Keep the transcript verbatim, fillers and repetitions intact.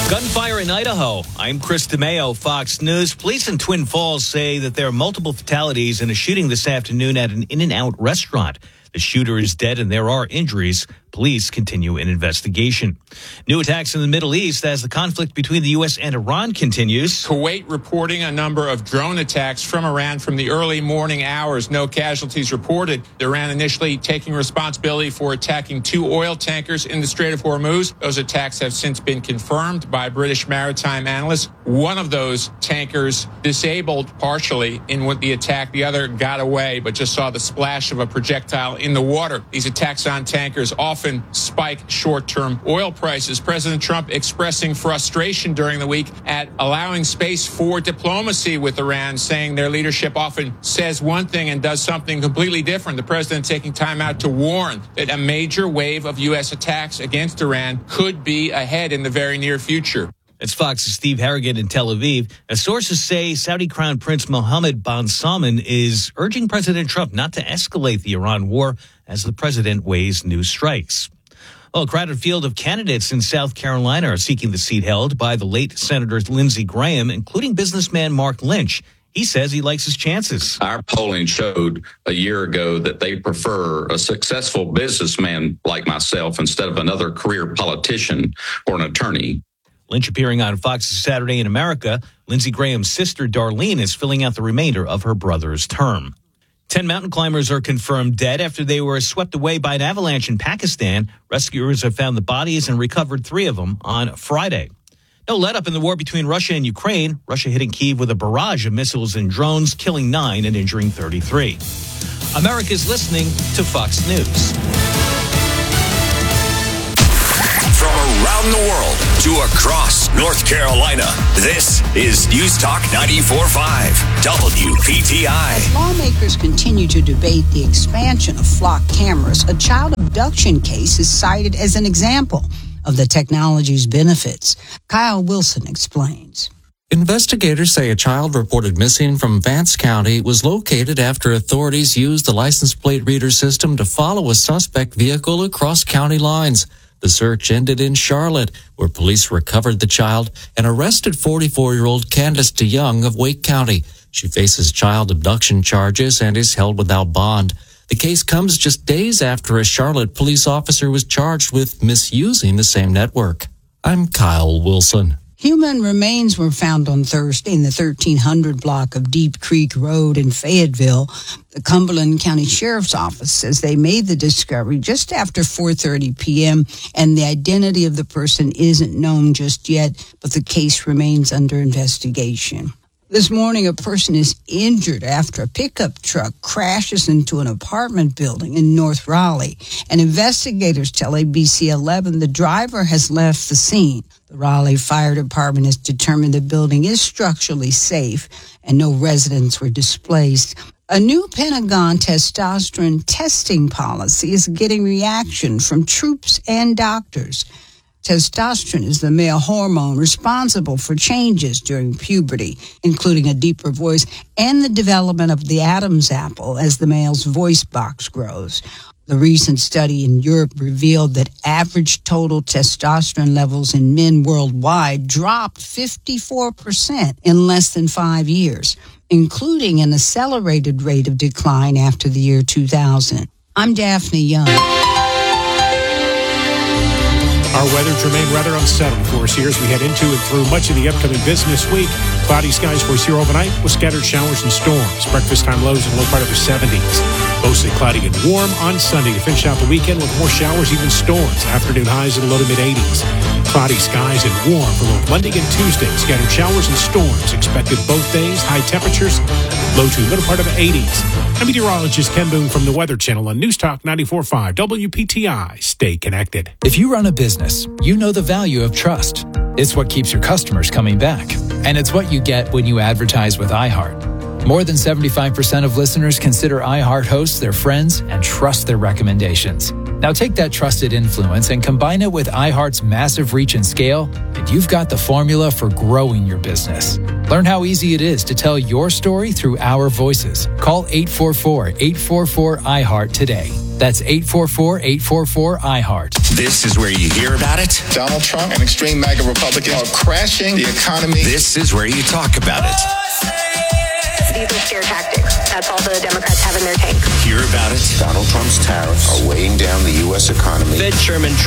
Gunfire in Idaho. I'm Chris DeMeo, Fox News. Police in Twin Falls say that there are multiple fatalities in a shooting this afternoon at an In-N-Out restaurant. The shooter is dead and there are injuries. Police continue an investigation. New attacks in the Middle East as the conflict between the U S and Iran continues. Kuwait reporting a number of drone attacks from Iran from the early morning hours. No casualties reported. Iran initially taking responsibility for attacking two oil tankers in the Strait of Hormuz. Those attacks have since been confirmed by British maritime analysts. One of those tankers disabled partially in what the attack. The other got away, but just saw the splash of a projectile in the water. These attacks on tankers often spike short-term oil prices. President Trump expressing frustration during the week at allowing space for diplomacy with Iran, saying their leadership often says one thing and does something completely different. The president taking time out to warn that a major wave of U S attacks against Iran could be ahead in the very near future. It's Fox's Steve Harrigan in Tel Aviv. As sources say, Saudi Crown Prince Mohammed bin Salman is urging President Trump not to escalate the Iran war as the president weighs new strikes. Well, a crowded field of candidates in South Carolina are seeking the seat held by the late Senator Lindsey Graham, including businessman Mark Lynch. He says he likes his chances. Our polling showed a year ago that they prefer a successful businessman like myself instead of another career politician or an attorney. Lynch appearing on Fox's Saturday in America. Lindsey Graham's sister, Darlene, is filling out the remainder of her brother's term. Ten mountain climbers are confirmed dead after they were swept away by an avalanche in Pakistan. Rescuers have found the bodies and recovered three of them on Friday. No let-up in the war between Russia and Ukraine. Russia hitting Kyiv with a barrage of missiles and drones, killing nine and injuring thirty-three. America's listening to Fox News. From around the world to across North Carolina, this is News Talk ninety-four point five, W P T I. As lawmakers continue to debate the expansion of flock cameras, a child abduction case is cited as an example of the technology's benefits. Kyle Wilson explains. Investigators say a child reported missing from Vance County was located after authorities used the license plate reader system to follow a suspect vehicle across county lines. The search ended in Charlotte, where police recovered the child and arrested forty-four-year-old Candace DeYoung of Wake County. She faces child abduction charges and is held without bond. The case comes just days after a Charlotte police officer was charged with misusing the same network. I'm Kyle Wilson. Human remains were found on Thursday in the thirteen hundred block of Deep Creek Road in Fayetteville. The Cumberland County Sheriff's Office says they made the discovery just after four thirty p.m., and the identity of the person isn't known just yet, but the case remains under investigation. This morning, a person is injured after a pickup truck crashes into an apartment building in North Raleigh. And investigators tell A B C eleven the driver has left the scene. The Raleigh Fire Department has determined the building is structurally safe and no residents were displaced. A new Pentagon testosterone testing policy is getting reaction from troops and doctors. Testosterone is the male hormone responsible for changes during puberty, including a deeper voice and the development of the Adam's apple as the male's voice box grows. The recent study in Europe revealed that average total testosterone levels in men worldwide dropped fifty-four percent in less than five years, including an accelerated rate of decline after the year two thousand. I'm Daphne Young. Our weather to remain rather unsettled for us here as we head into and through much of the upcoming business week. Cloudy skies for us here overnight with scattered showers and storms. Breakfast time lows in the low part of the seventies. Mostly cloudy and warm on Sunday to finish out the weekend with more showers, even storms. Afternoon highs in the low to mid-eighties. Cloudy skies and warm for both Monday and Tuesday. Scattered showers and storms expected both days. High temperatures low to middle part of the eighties. I'm meteorologist Ken Boone from the Weather Channel on News Talk ninety-four point five W P T I. Stay connected. If you run a business, you know the value of trust. It's what keeps your customers coming back. And it's what you get when you advertise with iHeart. More than seventy-five percent of listeners consider iHeart hosts their friends and trust their recommendations. Now take that trusted influence and combine it with iHeart's massive reach and scale, and you've got the formula for growing your business. Learn how easy it is to tell your story through our voices. Call eight four four, eight four four, iHeart today. That's eight four four, eight four four, iHeart. This is where you hear about it. Donald Trump and extreme MAGA Republicans are crashing the economy. This is where you talk about it. These are scare tactics. That's all the Democrats have in their tank. Hear about it. Donald Trump's tariffs are weighing down the U S economy. Fed Chairman Trump